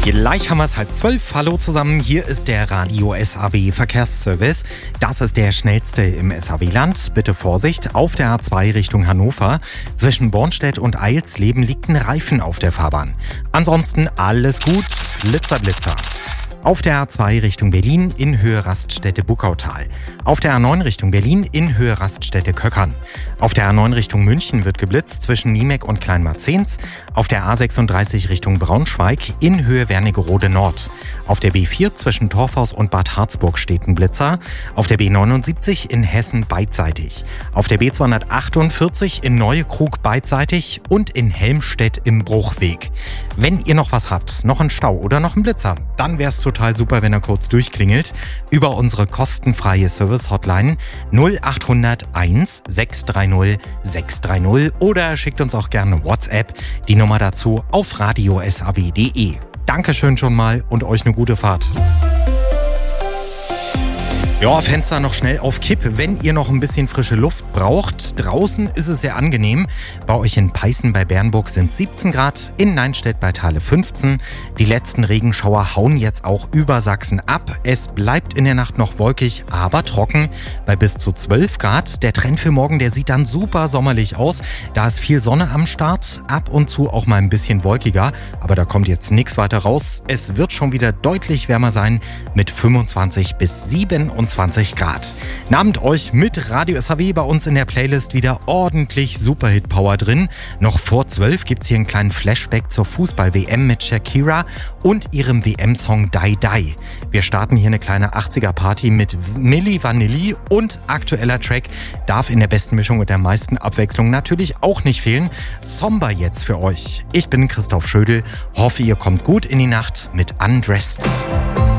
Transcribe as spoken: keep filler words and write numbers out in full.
Gleich haben wir es halb zwölf. Hallo zusammen, hier ist der Radio S A W Verkehrsservice. Das ist der schnellste im S A W-Land. Bitte Vorsicht, auf der A zwei Richtung Hannover. Zwischen Bornstedt und Eilsleben liegt ein Reifen auf der Fahrbahn. Ansonsten alles gut, Blitzer, Blitzer. Auf der A zwei Richtung Berlin in Höhe Raststätte Buckautal. Auf der A neun Richtung Berlin in Höhe Raststätte Köckern. Auf der A neun Richtung München wird geblitzt zwischen Niemek und Kleinmarzens. Auf der A sechsunddreißig Richtung Braunschweig in Höhe Wernigerode Nord. Auf der B vier zwischen Torfhaus und Bad Harzburg steht ein Blitzer. Auf der B neunundsiebzig in Hessen beidseitig. Auf der B zweihundertachtundvierzig in Neuekrug beidseitig und in Helmstedt im Bruchweg. Wenn ihr noch was habt, noch einen Stau oder noch einen Blitzer, dann wär's total super, wenn er kurz durchklingelt. Über unsere kostenfreie Service-Hotline null acht null null eins sechs drei null sechs drei null oder schickt uns auch gerne WhatsApp. Die Nummer dazu auf radio s a w punkt d e. Dankeschön schon mal und euch eine gute Fahrt. Ja, Fenster noch schnell auf Kipp, wenn ihr noch ein bisschen frische Luft braucht. Draußen ist es sehr angenehm. Bei euch in Peißen bei Bernburg sind siebzehn Grad, in Neinstedt bei Thale fünfzehn. Die letzten Regenschauer hauen jetzt auch über Sachsen ab. Es bleibt in der Nacht noch wolkig, aber trocken bei bis zu zwölf Grad. Der Trend für morgen, der sieht dann super sommerlich aus. Da ist viel Sonne am Start, ab und zu auch mal ein bisschen wolkiger. Aber da kommt jetzt nichts weiter raus. Es wird schon wieder deutlich wärmer sein mit fünfundzwanzig bis siebenundzwanzig Grad. Nahmt euch mit Radio S A W bei uns in der Playlist wieder ordentlich Superhit-Power drin. Noch vor zwölf gibt es hier einen kleinen Flashback zur Fußball-W M mit Shakira und ihrem W M-Song Die Die. Wir starten hier eine kleine achtziger-Party mit Milli Vanilli und aktueller Track darf in der besten Mischung und der meisten Abwechslung natürlich auch nicht fehlen. Somber jetzt für euch. Ich bin Christoph Schödel, hoffe ihr kommt gut in die Nacht mit Undressed.